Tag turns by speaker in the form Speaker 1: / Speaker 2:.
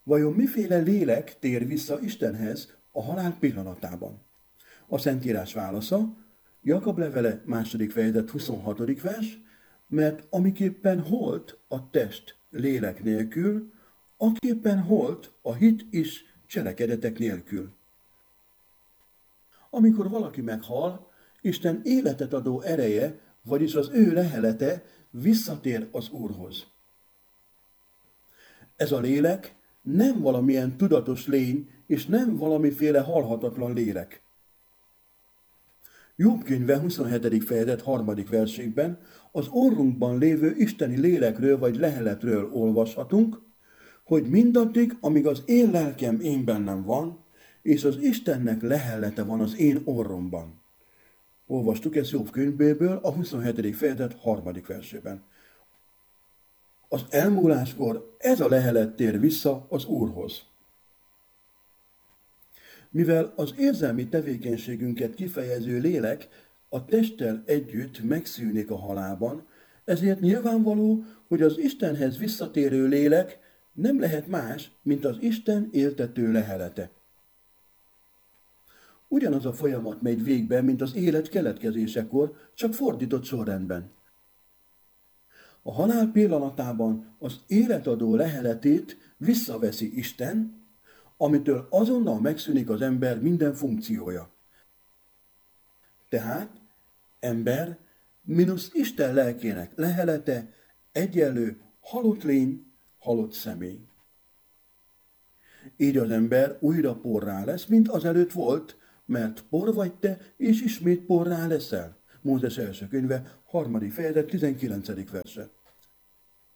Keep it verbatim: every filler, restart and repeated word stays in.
Speaker 1: Vajon miféle lélek tér vissza Istenhez a halál pillanatában? A Szentírás válasza, Jakab levele második fejezet huszonhatodik vers, mert amiképpen holt a test lélek nélkül, aképpen holt a hit is cselekedetek nélkül. Amikor valaki meghal, Isten életet adó ereje, vagyis az ő lehelete visszatér az Úrhoz. Ez a lélek nem valamilyen tudatos lény, és nem valamiféle halhatatlan lélek. Jobb könyve huszonhetedik fejezet harmadik versében az orrunkban lévő isteni lélekről vagy leheletről olvashatunk, hogy mindaddig, amíg az én lelkem én bennem van, és az Istennek lehelete van az én orromban. Olvastuk ezt Jobb könyvéből a huszonhetedik fejezet harmadik versében. Az elmúláskor ez a lehelet tér vissza az Úrhoz. Mivel az érzelmi tevékenységünket kifejező lélek a testtel együtt megszűnik a halálban, ezért nyilvánvaló, hogy az Istenhez visszatérő lélek nem lehet más, mint az Isten éltető lehelete. Ugyanaz a folyamat megy végbe, mint az élet keletkezésekor, csak fordított sorrendben. A halál pillanatában az életadó leheletét visszaveszi Isten, amitől azonnal megszűnik az ember minden funkciója. Tehát ember mínusz Isten lelkének lehelete egyenlő halott lény, halott személy. Így az ember újra porrá lesz, mint azelőtt volt, mert por vagy te, és ismét porrá leszel. Mózes első könyve, harmadik fejezet, tizenkilencedik verse.